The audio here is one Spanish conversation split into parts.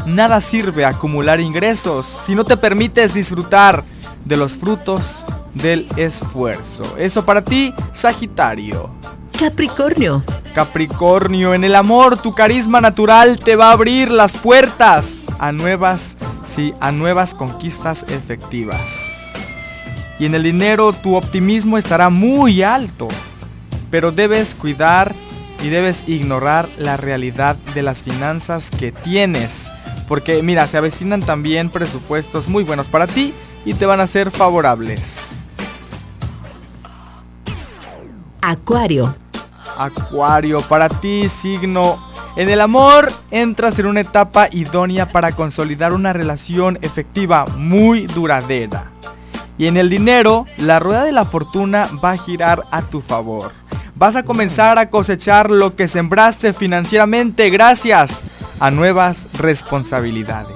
nada sirve acumular ingresos si no te permites disfrutar de los frutos del esfuerzo. Eso para ti, Sagitario. Capricornio. Capricornio, en el amor tu carisma natural te va a abrir las puertas a nuevas conquistas efectivas. Y en el dinero tu optimismo estará muy alto, pero debes cuidar y debes ignorar la realidad de las finanzas que tienes, porque mira, se avecinan también presupuestos muy buenos para ti y te van a ser favorables. Acuario. Acuario, para ti, signo. En el amor entras en una etapa idónea para consolidar una relación efectiva muy duradera. Y en el dinero, la rueda de la fortuna va a girar a tu favor. Vas a comenzar a cosechar lo que sembraste financieramente gracias a nuevas responsabilidades.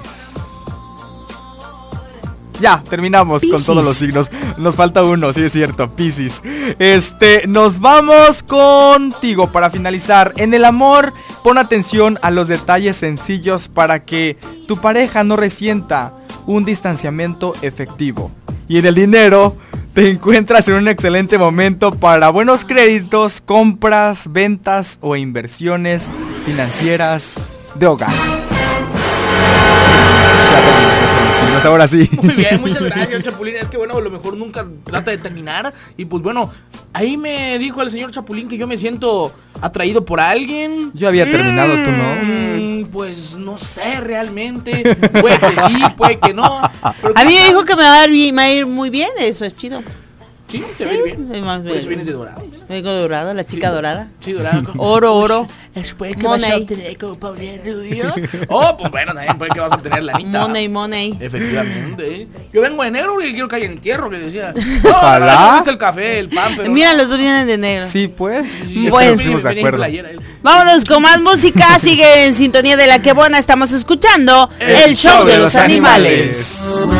Ya, terminamos Piscis. Con todos los signos. Nos falta uno, sí es cierto, Piscis. Nos vamos contigo para finalizar. En el amor, pon atención a los detalles sencillos para que tu pareja no resienta un distanciamiento efectivo. Y en el dinero, te encuentras en un excelente momento para buenos créditos, compras, ventas o inversiones financieras de hogar. Ahora sí. Muy bien, muchas gracias, Chapulín. Es que bueno, a lo mejor nunca trata de terminar. Y pues bueno, ahí me dijo el señor Chapulín que yo me siento atraído por alguien. Yo había terminado, tú no. Pues no sé realmente. Puede que sí, puede que no. A mí me dijo que me va a ir muy bien, eso es chido. Sí, te va a ir bien. Pues vienes de dorado. Vengo dorado, la chica dorada. Sí, dorada. Oro. Después que vas a obtener como Paulina Rubio. Oh, pues bueno, también puede que vas a obtener la anita. Money. Efectivamente. Yo vengo de negro y quiero que haya entierro, que decía. Ojalá. Me gusta el café, el pan, pero... Mira, los dos vienen de negro. Sí, pues. Sí, pues, estamos de acuerdo. Vámonos con más música. Sigue en sintonía de La Que Buena. Estamos escuchando El Show de los Animales.